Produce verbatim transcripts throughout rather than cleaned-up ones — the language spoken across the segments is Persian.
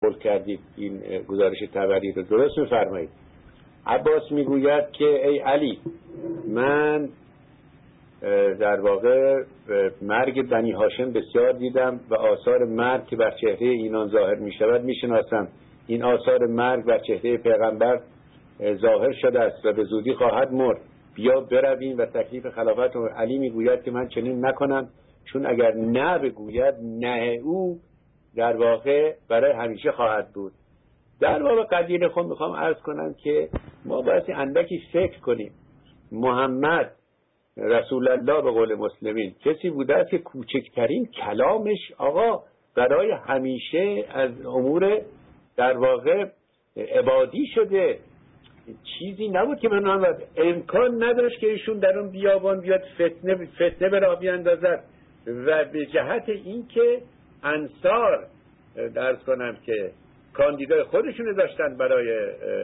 قول کردید این گزارش تبری رو درست می‌فرمایید. عباس میگوید که ای علی، من در واقع مرگ بنی هاشم بسیار دیدم و آثار مرگ که بر چهره اینان ظاهر می شود می شناسم. این آثار مرگ بر چهره پیغمبر ظاهر شده است و به زودی خواهد مرد. بیا برویم و تکلیف خلافت. علی می گوید که من چنین نکنم، چون اگر نه بگوید نه او در واقع برای همیشه خواهد بود. در واقع قدیر خود میخوام عرض کنم که ما باید اندکی فکر کنیم. محمد رسول الله به قول مسلمین کسی بوده است که کوچکترین کلامش آقا برای همیشه از امور در واقع عبادی شده، چیزی نبود که من امکان نداشت که ایشون در اون بیابان بیاد فتنه فتنه به راه بیاندازد. و به جهت اینکه انصار درس کنم که کاندیدای خودشونو داشتن برای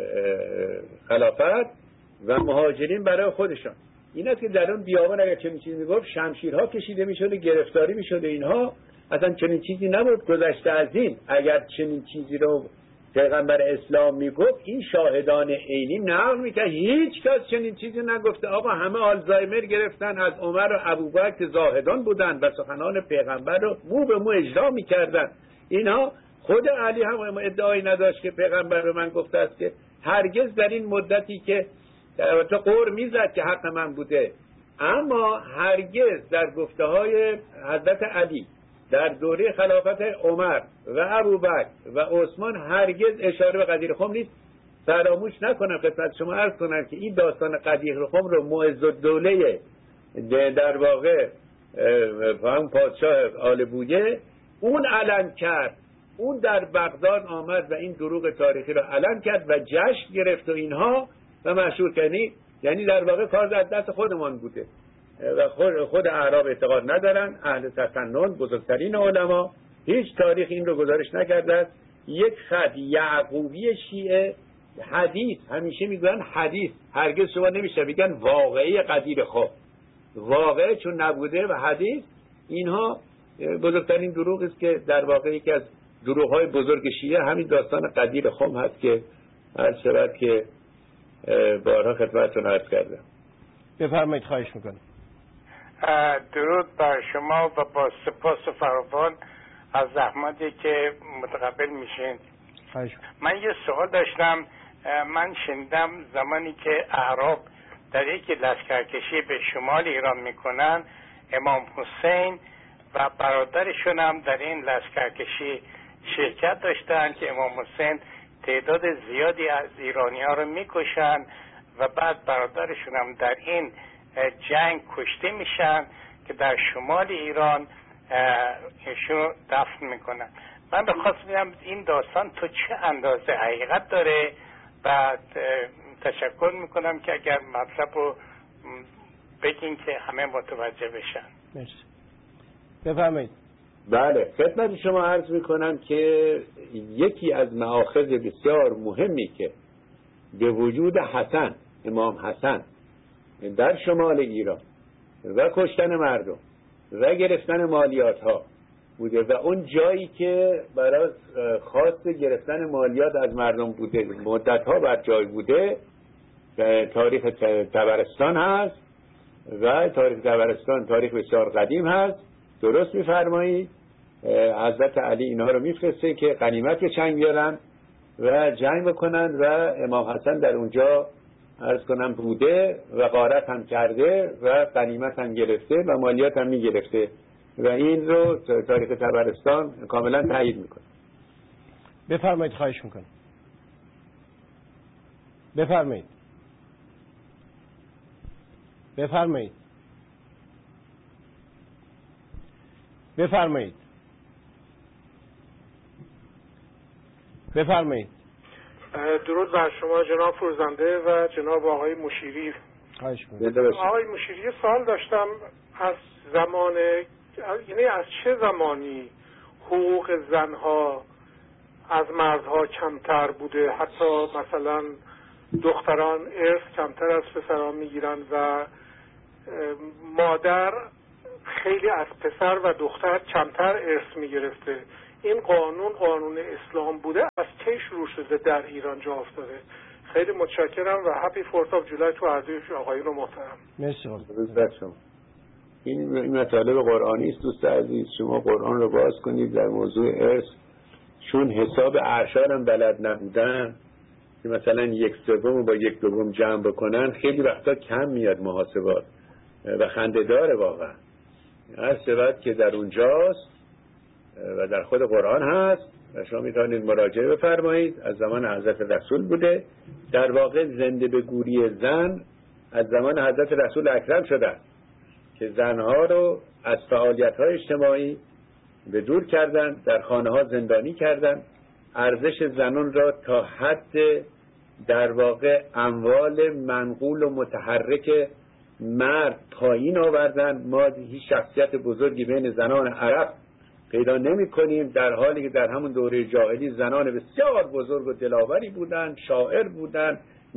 خلافت و مهاجرین برای خودشان، این است که در اون بیابان اگر چنین چیزی میگفت شمشیرها کشیده میشد، گرفتاری میشد. اینها اصلا چنین چیزی نبود گذشته از این. اگر چنین چیزی رو پیغمبر اسلام میگفت این شاهدان عینی نقل میکرد. هیچ کس چنین چیزی نگفته. آقا همه آلزایمر گرفتن از عمر و ابوبکر که زاهدان بودن و سخنان پیغمبر رو مو به مو اجرا میکردن. اینها خود علی هم ادعایی نداشت که پیغمبر به من گفته است که هرگز در این مدتی که تو قور میزد که حق من بوده، اما هرگز در گفته های حضرت علی در دوره خلافت عمر و ابوبکر و عثمان هرگز اشاره به قدیر خم نیست. فراموش نکنم خدمت شما عرض کنم که این داستان قدیر خم رو معز الدوله در واقع هم پادشاه آل بویه اون علن کرد. اون در بغداد آمد و این دروغ تاریخی رو علن کرد و جشن گرفت و اینها و مشهور کنی. یعنی در واقع کار از دست خودمان بوده و خود, خود اعراب اعتقاد ندارن. اهل تسنن بزرگترین علما هیچ تاریخ این رو گزارش نکرده است. یک خط یعقوبی شیعه حدیث همیشه میگن حدیث، هرگز شما نمیشه میگن واقعی قدیر خم. واقعه چون نبوده و حدیث، اینها بزرگترین دروغ است که در واقع یکی از دروغ‌های بزرگ شیعه همین داستان قدیر خم هست که هر شود که بارها خدمتتون عرض کردم. بفرمایید. خواهش میکنم. درود بر شما و با سپاس فراوان از زحمتی که متقبل میشین. من یه سوال داشتم. من شنیدم زمانی که اعراب در یک لشکرکشی به شمال ایران میکنن، امام حسین و برادرشون هم در این لشکرکشی شرکت داشتن که امام حسین تعداد زیادی از ایرانی ها رو میکشن و بعد برادرشون هم در این جنگ کشته میشن که در شمال ایران ایشون دفن میکنن. من بخواستم ببینم این داستان تو چه اندازه حقیقت داره. بعد تشکر میکنم که اگر مطلب رو بگین که همه متوجه بشن. مرسی. بفرمایید. بله، خدمت شما عرض میکنم که یکی از مآخذ بسیار مهمی که به وجود حسن، امام حسن در شمال ایران و کشتن مردم و گرفتن مالیات ها بوده و اون جایی که برای خواست گرفتن مالیات از مردم بوده مدت ها بر جای بوده تاریخ طبرستان هست و تاریخ طبرستان تاریخ بسیار قدیم هست. درست میفرمایید. حضرت علی اینها رو میفرسته که غنیمت به چنگ بیارن و جنگ بکنن و امام حسن در اونجا عرض کنم بوده و غارت هم کرده و غنیمت هم گرفته و مالیات هم میگرفته و این رو تاریخ طبرستان کاملا تایید میکنه. بفرمایید. خواهش میکنم. بفرمایید. بفرمایید. بفرمایید. بفرمایید. درود بر شما جناب فروزنده و جناب آقای مشیری. خواهش می‌کنم. آقای مشیری سوال داشتم. از زمان یعنی از چه زمانی حقوق زنها از مردها کمتر بوده؟ حتی مثلا دختران ارث کمتر از پسران میگیرن و مادر خیلی از پسر و دختر کمتر ارث میگرفته. این قانون قانون اسلام بوده از کی شروع شده در ایران جا افتاده. خیلی متشکرم و هپی فورت آف جولای تو عزیز آقایون محترم. مرسی. این مطالب قرآنی است دوست عزیز. شما قرآن رو باز کنید در موضوع ارث، چون حساب اعشار هم بلد نبودن که مثلا یک سوم با یک دوم جمع بکنن خیلی وقتا کم میاد محاسبات و خنده داره واقعا. هر شود که در اونجاست و در خود قرآن هست و شما میتونید مراجعه بفرمایید. از زمان حضرت رسول بوده. در واقع زنده به گوری زن از زمان حضرت رسول اکرم شده که زنها رو از فعالیت‌های اجتماعی به دور کردن، در خانه ها زندانی کردن، ارزش زنان را تا حد در واقع اموال منقول و متحرک مرد پایین آوردن. ما هیچ شخصیت بزرگی بین زنان عرب پیدا نمی کنیم، در حالی که در همون دوره جاهلی زنان بسیار بزرگ و دلاوری بودند، شاعر بودند،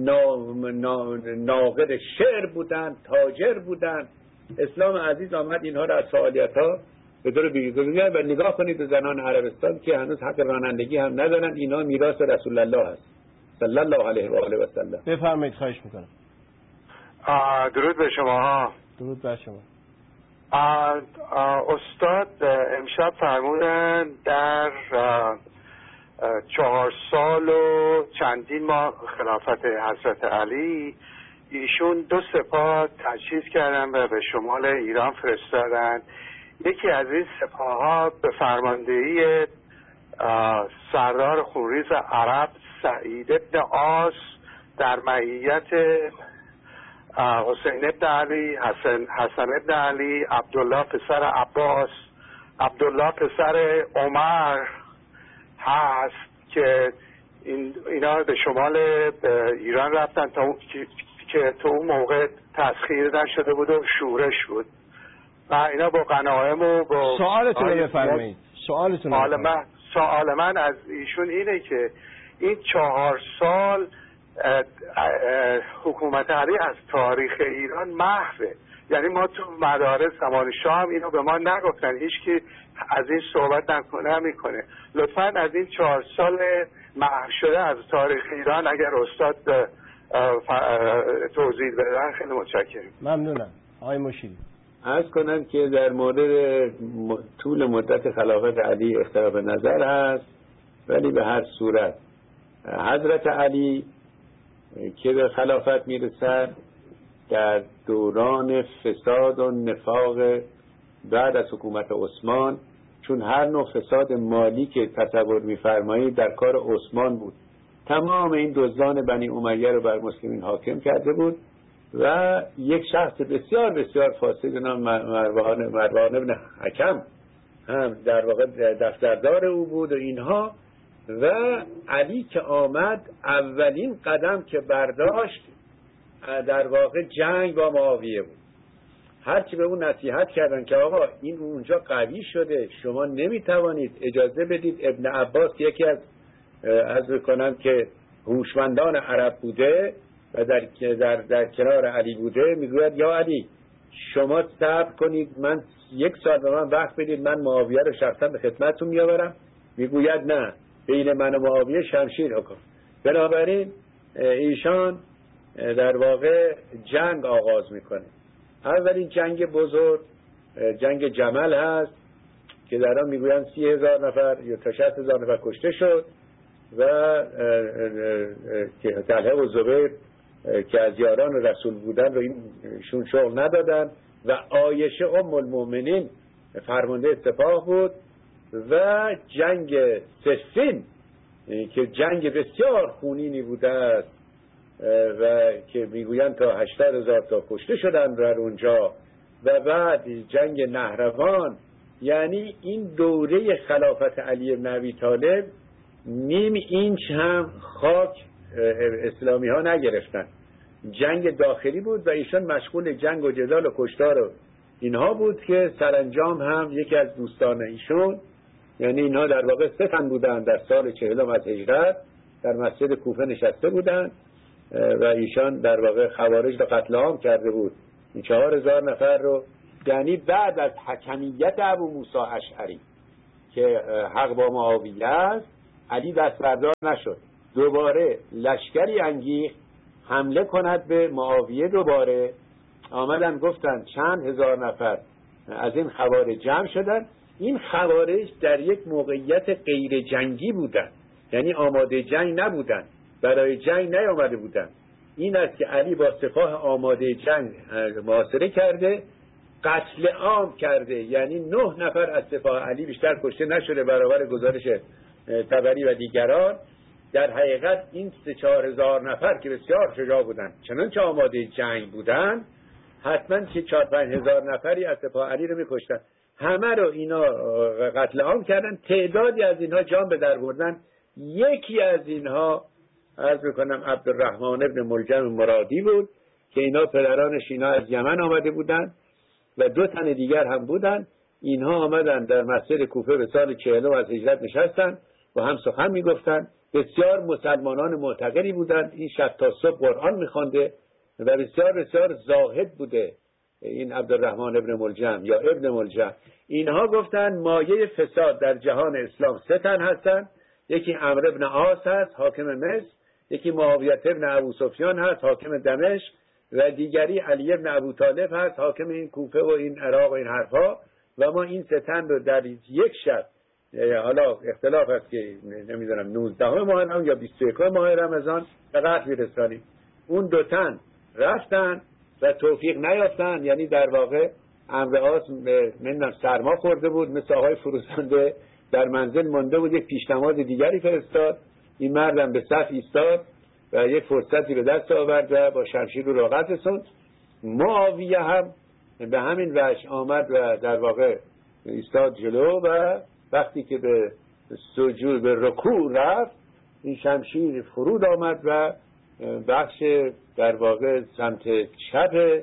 ناقد شعر بودند، تاجر بودند. اسلام عزیز آمد اینها را از فعالیت ها به دور بیگذارید و نگاه کنید به زنان عربستان که هنوز حق رانندگی هم ندارن. اینا میراث رسول الله هست صلی الله علیه و آله و سلم. بفرمایید خواهش میکنم. درود به شما ها. درود بر شما. آه آه استاد امشب فرمودن در آه آه چهار سال و چندین ماه خلافت حضرت علی ایشون دو سپاه تجهیز کردن و به شمال ایران فرستادن. یکی از این سپاه ها به فرماندهی سردار خونریز عرب سعید ابن عاص در معیت حسین ابن علی، حسن, حسن ابن علی، عبدالله پسر عباس، عبدالله پسر عمر هست که این اینا به شمال ایران رفتن تا که تو اون موقع تسخیر نشده بود و شورش بود و اینا با غنایم و با سوالتون رو بفرمایید. سوالتون رو سوال من سوال من از ایشون اینه که این چهار سال اه اه حکومت علی از تاریخ ایران محوه. یعنی ما تو مدارس زمان شاه هم اینو به ما نگفتن، هیچ کی از این صحبت نکنه میکنه. لطفا از این چهار سال محو شده از تاریخ ایران اگر استاد توضیح بدن خیلی متشکرم. ممنونم. آقای مشیری. عرض کنم که در مورد طول مدت خلافت علی اختلاف نظر هست، ولی به هر صورت حضرت علی که به خلافت میرسد در دوران فساد و نفاق بعد از حکومت عثمان، چون هر نوع فساد مالی که تصور می‌فرمایید در کار عثمان بود. تمام این دزدان بنی امیه رو بر مسلمین حاکم کرده بود و یک شخص بسیار بسیار فاسد نام مروان مروان ابن حکم هم در واقع دفتردار او بود و اینها. و علی که آمد اولین قدم که برداشت در واقع جنگ با معاویه بود. هرچی به اون نصیحت کردن که آقا این اونجا قوی شده، شما نمیتوانید، اجازه بدید. ابن عباس یکی از عرض کنم که هوشمندان عرب بوده و در, در, در کنار علی بوده، میگوید یا علی شما صبر کنید، من یک سال به من وقت بدید، من معاویه رو شخصا به خدمتتون میآورم. میگوید نه، بین من و معاویه شمشیر حکم. بنابراین ایشان در واقع جنگ آغاز میکنه. اولین جنگ بزرگ جنگ جمل هست که در آن میگویند سی هزار نفر یا تا شصت هزار نفر کشته شد و که طلحه و زبیر که از یاران رسول بودن رو اینشون شغل ندادن و عایشه ام المؤمنین فرمانده سپاه بود. و جنگ صفین که جنگ بسیار خونینی بوده است و که میگویند تا هشتاد هزار تا کشته شدن در اونجا. و بعد جنگ نهروان. یعنی این دوره خلافت علی بن ابی طالب نیم اینچ هم خاک اسلامی ها نگرفتن. جنگ داخلی بود و ایشان مشغول جنگ و جدال و کشتار و اینها بود که سرانجام هم یکی از دوستان ایشون، یعنی اینها در واقع سه تن بودن، در سال چهلم از هجرت در مسجد کوفه نشسته بودن و ایشان در واقع خوارج رو قتل عام کرده بود این چهار هزار نفر رو. یعنی بعد از حکمیت ابو موسی اشعری که حق با معاویه است، علی دست بردار نشد، دوباره لشکری انگیخت حمله کند به معاویه. دوباره آمدن گفتن چند هزار نفر از این خوارج جمع شدن. این خوارج در یک موقعیت غیر جنگی بودن، یعنی آماده جنگ نبودن، برای جنگ نیامده بودن. این است که علی با سپاه آماده جنگ محاصره کرده، قتل عام کرده، یعنی نه نفر از سپاه علی بیشتر کشته نشده برابر گزارش طبری و دیگران. در حقیقت این سه چهار هزار نفر که بسیار شجاع بودن، چنانچه آماده جنگ بودن، حتما که چهار پنج هزار نفری از سپاه علی رو میکشتن. همه رو اینا قتل عام کردن. تعدادی از اینها جان به در بردن. یکی از اینها عرض میکنم عبدالرحمن ابن ملجم مرادی بود که اینا پدرانش اینا از یمن آمده بودن و دو تن دیگر هم بودن. اینها آمدن در مسجد کوفه به سال چهلم از هجرت نشستن و هم سخن میگفتن. بسیار مسلمانان معتقدی بودن. این شب تا صبح قرآن میخوانده و بسیار بسیار زاهد بوده این عبدالرحمن ابن ملجم یا ابن ملجم. اینها گفتن مایه فساد در جهان اسلام سه تن هستن. یکی عمرو ابن عاص هست حاکم مصر، یکی معاویه ابن ابو سفیان هست حاکم دمشق و دیگری علی ابن ابو طالب هست حاکم این کوفه و این عراق و این حرفا. و ما این سه تن رو در یک شب، حالا اختلاف هست که نمیدونم نوزدهم محرم یا بیست و یکم ماه رمضان به قتل میرسانیم. اون دو تن رفتن و توفیق نیافتن، یعنی در واقع عمرو عاص نمیدونم سرما خورده بود مثل آقای فروزنده در منزل مانده بود، یک پیشنهاد دیگری فرستاد. این مردم به صف ایستاد و یک فرصتی به دست آورد و با شمشیر رو راقت رسوند. معاویه هم به همین وجه آمد و در واقع ایستاد جلو و وقتی که به سجود به رکوع رفت این شمشیر فرود آمد و بخش در واقع سمت چپ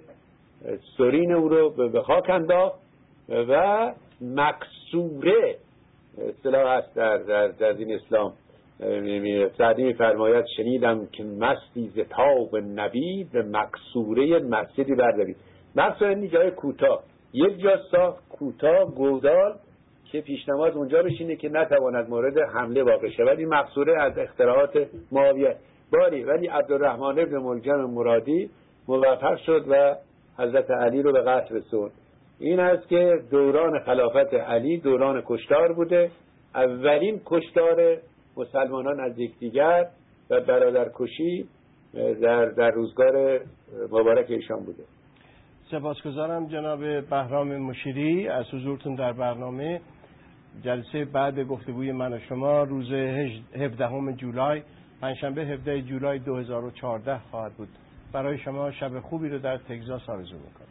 سرین او رو به خاک انداخت و مکسوره اصطلاح هست در, در, در دین اسلام. سعدی می‌فرماید شنیدم که مستی ز تاب نبی به مکسوره مسجدی بردارید. مقصود این جای کوتاه، یک جا ساخت کوتاه گودال که پیشنهاد اونجا بشینه که نتواند مورد حمله واقع شود. این مقصوره از اختراعات معاویه باری، ولی عبدالرحمن ابن ملجم مرادی موفق شد و حضرت علی رو به قتل رسوند. این است که دوران خلافت علی دوران کشتار بوده، اولین کشتار مسلمانان از یکدیگر و برادرکشی در در روزگار مبارک ایشان بوده. سپاسگزارم جناب بهرام مشیری از حضورتون در برنامه. جلسه بعد گفتگوی من و شما روز هفدهم جولای، پنجشنبه هفدهم جولای دو هزار و چهارده خواهد بود. برای شما شب خوبی رو در تگزاس آرزو میکنم.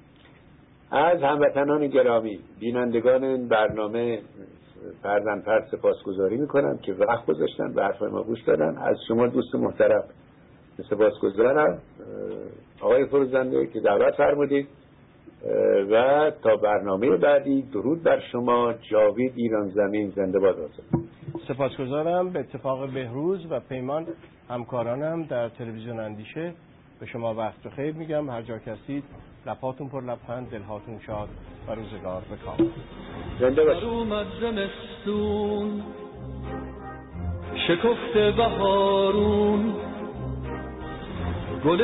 از هموطنان گرامی بینندگان این برنامه فردن فرد سپاسگزاری میکنم که وقت گذاشتن به حرفای ما گوش دادن. از شما دوست محترم سپاسگزارم آقای فروزنده که دعوت فرمودید و تا برنامه بعدی درود بر شما. جاوید ایران زمین زنده باد. سپاسگزارم. به اتفاق بهروز و پیمان همکارانم در تلویزیون اندیشه به شما وقت بخیر میگم. هر جا که هستید لبهاتون پر لبخند، دلهاتون شاد و روزگار بکام. زنده باشید. شکفته بهارون